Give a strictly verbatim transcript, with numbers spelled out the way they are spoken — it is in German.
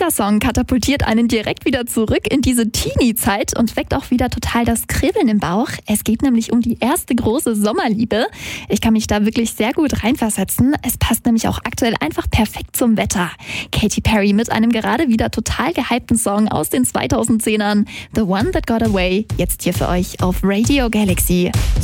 Dieser Song katapultiert einen direkt wieder zurück in diese Teenie-Zeit und weckt auch wieder total das Kribbeln im Bauch. Es geht nämlich um die erste große Sommerliebe. Ich kann mich da wirklich sehr gut reinversetzen. Es passt nämlich auch aktuell einfach perfekt zum Wetter. Katy Perry mit einem gerade wieder total gehypten Song aus den zweitausendzehnern. The One That Got Away. Jetzt hier für euch auf Radio Galaxy.